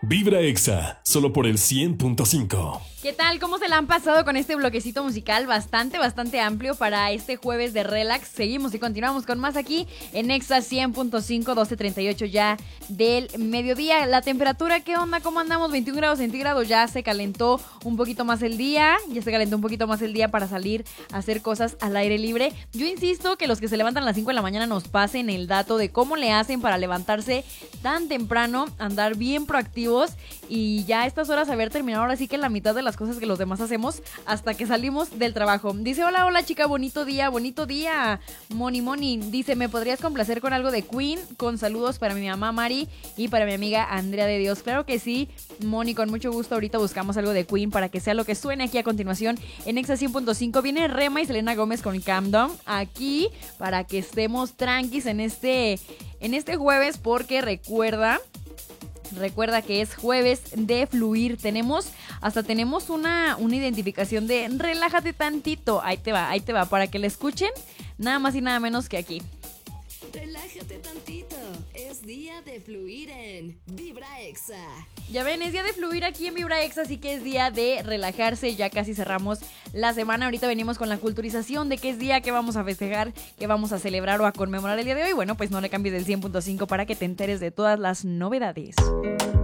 Vibra Exa, solo por el 100.5. ¿Qué tal? ¿Cómo se la han pasado con este bloquecito musical bastante amplio para este jueves de relax? Seguimos y continuamos con más aquí en Exa 100.5, 12:38 ya del mediodía. La temperatura, ¿qué onda? ¿Cómo andamos? 21 grados centígrados, ya se calentó un poquito más el día, para salir a hacer cosas al aire libre. Yo insisto que los que se levantan a las 5 de la mañana nos pasen el dato de cómo le hacen para levantarse tan temprano, andar bien proactivos y ya a estas horas haber terminado ahora sí que la mitad de las cosas que los demás hacemos hasta que salimos del trabajo. Dice, hola chica, bonito día. Moni, dice, ¿me podrías complacer con algo de Queen? Con saludos para mi mamá Mari y para mi amiga Andrea de Dios. Claro que sí, Moni, con mucho gusto. Ahorita buscamos algo de Queen para que sea lo que suene aquí a continuación en Exa 100.5. Viene Rema y Selena Gómez con Calm Down aquí para que estemos tranquis en este jueves, porque recuerda que es jueves de fluir. Tenemos una identificación de relájate tantito. Ahí te va, para que la escuchen, nada más y nada menos que aquí. Relájate tantito, es día de fluir en Vibra Exa. Ya ven, es día de fluir aquí en Vibra Exa, así que es día de relajarse. Ya casi cerramos la semana. Ahorita venimos con la culturización de qué es día, qué vamos a festejar, qué vamos a celebrar o a conmemorar el día de hoy. Bueno, pues no le cambies del 100.5 para que te enteres de todas las novedades.